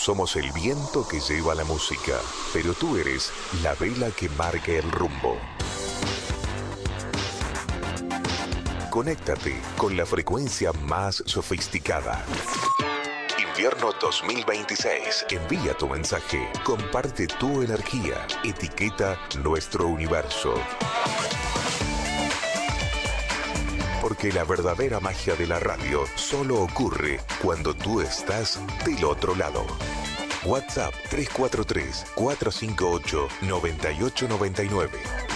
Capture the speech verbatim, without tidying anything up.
somos el viento que lleva la música, pero tú eres la vela que marca el rumbo. Conéctate con la frecuencia más sofisticada. Invierno dos mil veintiséis. Envía tu mensaje. Comparte tu energía. Etiqueta Nuestro Universo. Porque la verdadera magia de la radio solo ocurre cuando tú estás del otro lado. WhatsApp tres cuatro tres, cuatro cinco ocho, nueve ocho nueve nueve.